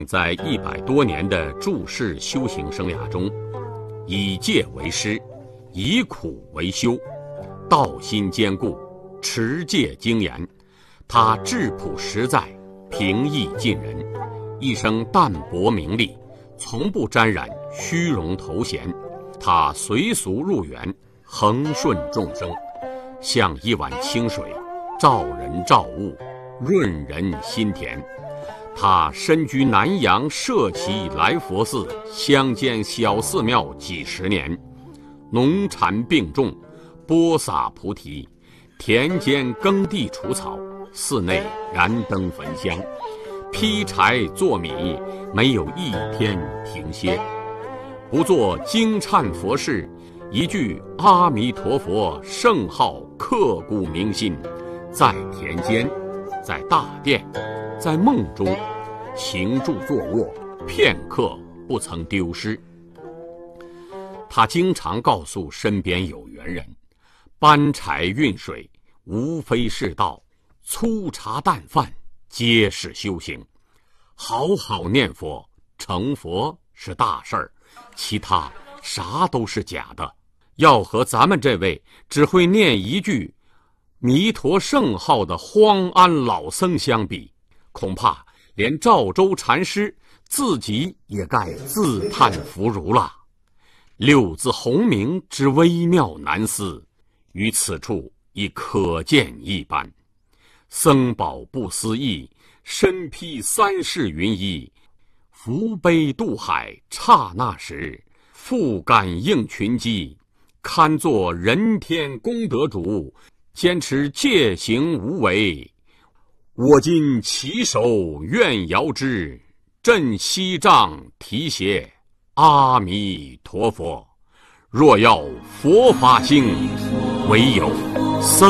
在100多年的住世修行生涯中，以戒为师，以苦为修，道心坚固，持戒精严。他质朴实在，平易近人，一生淡泊名利，从不沾染虚荣头衔。他随俗入园，恒顺众生，像一碗清水，照人照物，润人心田。他身居南阳社稷来佛寺乡间小寺庙几十年，农禅并种，播撒菩提，田间耕地除草，寺内燃灯焚香，劈柴做米，没有一天停歇。不做惊忏佛事，一句阿弥陀佛圣号刻骨铭心，在田间，在大殿，在梦中，行住坐卧，片刻不曾丢失。他经常告诉身边有缘人，搬柴运水无非是道，粗茶淡饭皆是修行。好好念佛，成佛是大事儿，其他啥都是假的。要和咱们这位只会念一句弥陀圣号的荒安老僧相比，恐怕连赵州禅师自己也该自叹弗如了。六字洪名之微妙难思，于此处已可见一斑。僧宝不思议，身披三世云衣，扶悲渡海刹那时，复感应群机，堪作人天功德主，坚持戒行无为。我今起手愿遥之，振西杖提携阿弥陀佛。若要佛法兴，唯有僧